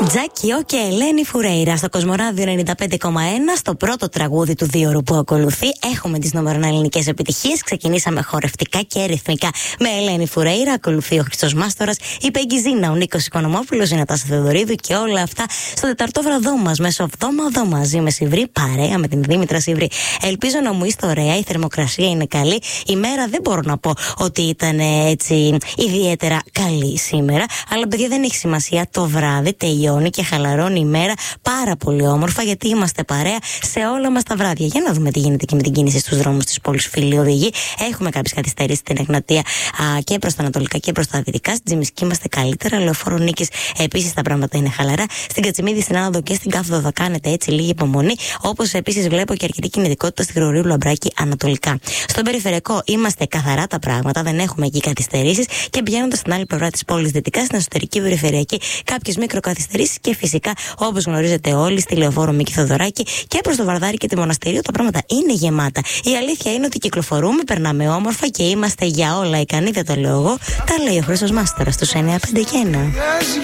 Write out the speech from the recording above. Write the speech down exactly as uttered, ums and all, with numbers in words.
Τζάκιο και Ελένη Φουρέιρα στο Κοσμοράδιο ενενήντα πέντε κόμμα ένα. Στο πρώτο τραγούδι του δύο ώρου που ακολουθεί έχουμε τις νούμερο ελληνικές επιτυχίες. Ξεκινήσαμε χορευτικά και ρυθμικά με Ελένη Φουρέιρα. Ακολουθεί ο Χριστός Μάστορας, η Πέγγι Ζήνα, ο Νίκος Οικονομόπουλος, η Νατάσα Θεοδωρίδου και όλα αυτά στο τεταρτό βραδό μας μέσω εβδομάδο μαζί με Σιβρή, παρέα με την Δήμητρα Σιβρή. Ελπίζω να μου είστε ωραία, η θερμοκρασία είναι καλή. Η μέρα δεν μπορώ να πω ότι ήταν έτσι ιδιαίτερα καλή σήμερα, αλλά παιδιά δεν έχει σημασία. Το βράδυ τελειώνει και χαλαρώνει η μέρα πάρα πολύ όμορφα, γιατί είμαστε παρέα σε όλα μας τα βράδια. Για να δούμε τι γίνεται και με την κίνηση στους δρόμους της πόλης, φίλοι οδηγοί. Έχουμε κάποιες καθυστερήσεις στην Εγνατία α, και προς τα ανατολικά και προς τα δυτικά. Στην Τζιμισκή είμαστε καλύτερα. Λεωφόρο Νίκης επίσης τα πράγματα είναι χαλαρά. Στην Κατσιμίδη, στην Άνοδο και στην Κάθοδο θα κάνετε έτσι λίγη υπομονή. Όπως επίσης βλέπω και αρκετή κινητικότητα στην Γρηγορείου Λαμπράκη ανατολικά. Στον περιφερειακό είμαστε καθαρά τα πράγματα, δεν έχουμε εκεί καθυστερήσεις. Και πηγαίνοντας στην άλλη πλευρά της πόλης δυτικά, στην εσωτερική περιφερειακή, κάποιες μικροκαθυστερήσεις. Και φυσικά, όπως γνωρίζετε όλοι, στη Λεωφόρο Μίκη Θοδωράκη και προς το Βαρδάρι και τη Μοναστηρίου τα πράγματα είναι γεμάτα. Η αλήθεια είναι ότι κυκλοφορούμε, περνάμε όμορφα και είμαστε για όλα ικανοί. Δεν το λέω εγώ, τα λέει ο Χρήστος Μάστορας στους εννιά πέντε και ένα.